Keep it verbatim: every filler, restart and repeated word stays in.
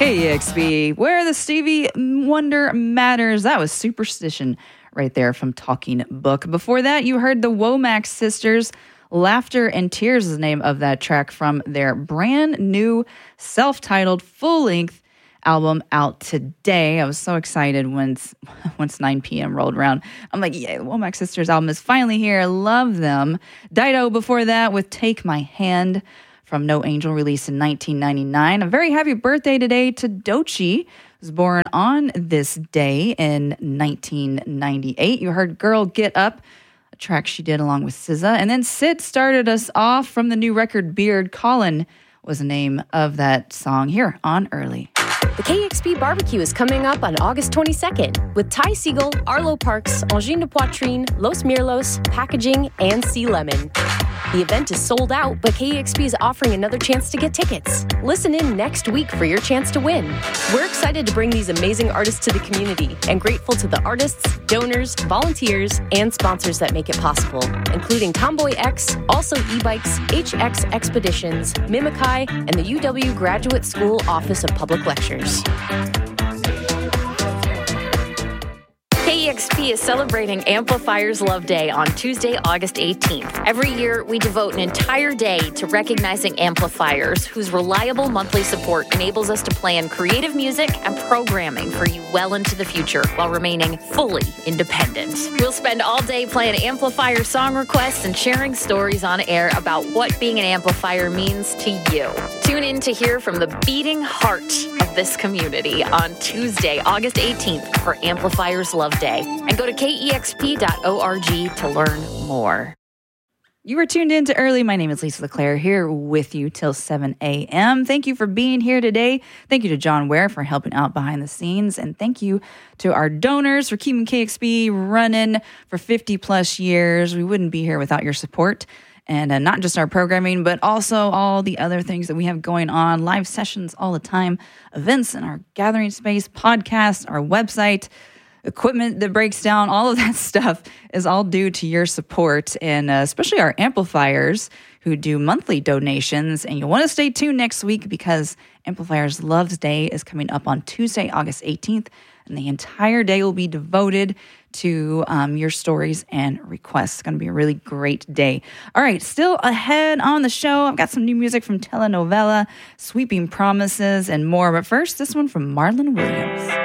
K E X P, where the Stevie Wonder matters. That was Superstition right there from Talking Book. Before that, you heard the Womack Sisters. Laughter and Tears is the name of that track from their brand new self-titled full-length album out today. I was so excited once once nine p.m. rolled around. I'm like, yeah, the Womack Sisters album is finally here. Love them. Dido before that with Take My Hand from No Angel, released in nineteen ninety-nine. A very happy birthday today to Doechii, was born on this day in nineteen ninety-eight. You heard Girl Get Up, a track she did along with S Z A. And then Sid started us off from the new record Beard. Colin was the name of that song here on Early. The K X P Barbecue is coming up on August twenty-second with Ty Siegel, Arlo Parks, Angine de Poitrine, Los Mirlos, Packaging, and Sea Lemon. The event is sold out, but K E X P is offering another chance to get tickets. Listen in next week for your chance to win. We're excited to bring these amazing artists to the community and grateful to the artists, donors, volunteers, and sponsors that make it possible, including Tomboy X, Also E-Bikes, H X Expeditions, Mimikai, and the U W Graduate School Office of Public Lectures. K E X P is celebrating Amplifiers Love Day on Tuesday, August eighteenth. Every year, we devote an entire day to recognizing amplifiers whose reliable monthly support enables us to plan creative music and programming for you well into the future while remaining fully independent. We'll spend all day playing amplifier song requests and sharing stories on air about what being an amplifier means to you. Tune in to hear from the beating heart of this community on Tuesday, August eighteenth for Amplifiers Love Day. And go to K E X P dot org to learn more. You were tuned in to Early. My name is Lisa LeClaire, here with you till seven a.m. Thank you for being here today. Thank you to John Ware for helping out behind the scenes. And thank you to our donors for keeping K X P running for fifty plus years. We wouldn't be here without your support. And uh, not just our programming, but also all the other things that we have going on, live sessions all the time, events in our gathering space, podcasts, our website, equipment that breaks down. All of that stuff is all due to your support, and uh, especially our amplifiers who do monthly donations. And you'll want to stay tuned next week because Amplifiers Loves Day is coming up on Tuesday, August eighteenth, and the entire day will be devoted to um, your stories and requests. It's going to be a really great day. All right, still ahead on the show, I've got some new music from Telenovela, Sweeping Promises, and more. But first, this one from Marlon Williams.